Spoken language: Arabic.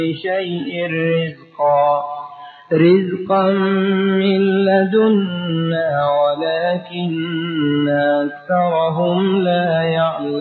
شيء رزقا من لدنا ولكن أكثرهم لا يعلمون